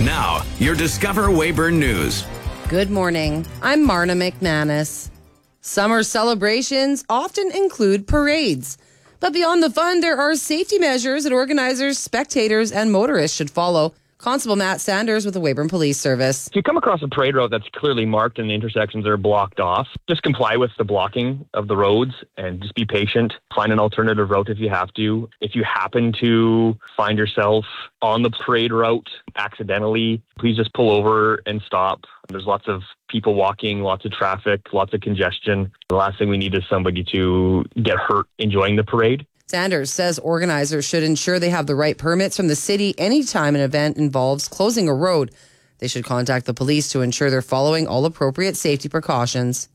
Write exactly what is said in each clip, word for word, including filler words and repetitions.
Now, your Discover Weyburn News. Good morning. I'm Marna McManus. Summer celebrations often include parades. But beyond the fun, there are safety measures that organizers, spectators, and motorists should follow. Constable Matt Sanders with the Weyburn Police Service. If you come across a parade route that's clearly marked and the intersections are blocked off, just comply with the blocking of the roads and just be patient. Find an alternative route if you have to. If you happen to find yourself on the parade route accidentally, please just pull over and stop. There's lots of people walking, lots of traffic, lots of congestion. The last thing we need is somebody to get hurt enjoying the parade. Sanders says organizers should ensure they have the right permits from the city anytime an event involves closing a road. They should contact the police to ensure they're following all appropriate safety precautions.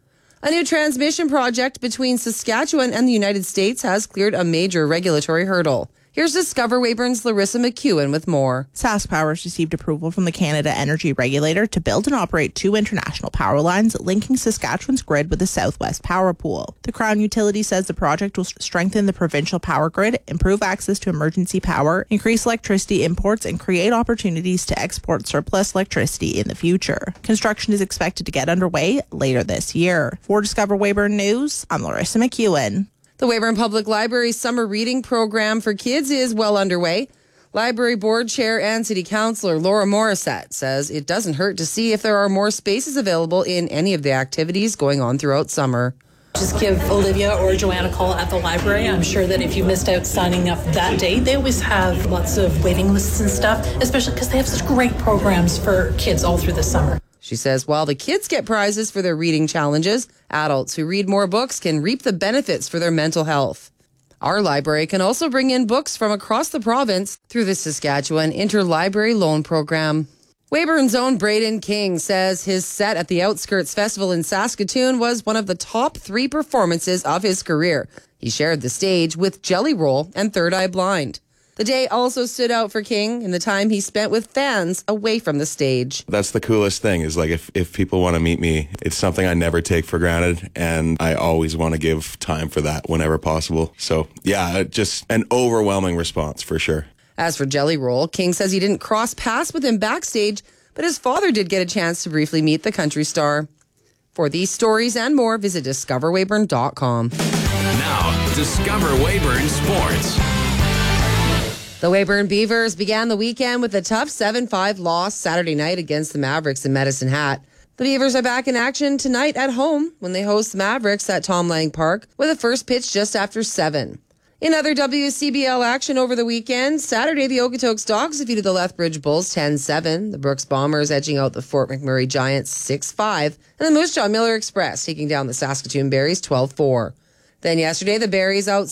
A new transmission project between Saskatchewan and the United States has cleared a major regulatory hurdle. Here's Discover Weyburn's Larissa McEwen with more. SaskPower has received approval from the Canada Energy Regulator to build and operate two international power lines linking Saskatchewan's grid with the Southwest Power Pool. The Crown Utility says the project will strengthen the provincial power grid, improve access to emergency power, increase electricity imports, and create opportunities to export surplus electricity in the future. Construction is expected to get underway later this year. For Discover Weyburn News, I'm Larissa McEwen. The Weyburn Public Library summer reading program for kids is well underway. Library Board Chair and City Councillor Laura Morissette says it doesn't hurt to see if there are more spaces available in any of the activities going on throughout summer. Just give Olivia or Joanne a call at the library. I'm sure that if you missed out signing up that day, they always have lots of waiting lists and stuff, especially because they have such great programs for kids all through the summer. She says while the kids get prizes for their reading challenges, adults who read more books can reap the benefits for their mental health. Our library can also bring in books from across the province through the Saskatchewan Interlibrary Loan Program. Weyburn's own Braden King says his set at the Outskirts Festival in Saskatoon was one of the top three performances of his career. He shared the stage with Jelly Roll and Third Eye Blind. The day also stood out for King in the time he spent with fans away from the stage. That's the coolest thing is like if, if people want to meet me, it's something I never take for granted. And I always want to give time for that whenever possible. So yeah, just an overwhelming response for sure. As for Jelly Roll, King says he didn't cross paths with him backstage, but his father did get a chance to briefly meet the country star. For these stories and more, visit discover weyburn dot com. Now, Discover Weyburn Sports. The Weyburn Beavers began the weekend with a tough seven five loss Saturday night against the Mavericks in Medicine Hat. The Beavers are back in action tonight at home when they host the Mavericks at Tom Lang Park with a first pitch just after seven. In other W C B L action over the weekend, Saturday the Okotoks Dogs defeated the Lethbridge Bulls ten seven, the Brooks Bombers edging out the Fort McMurray Giants six five, and the Moose Jaw Miller Express taking down the Saskatoon Berries twelve four. Then yesterday the Berries out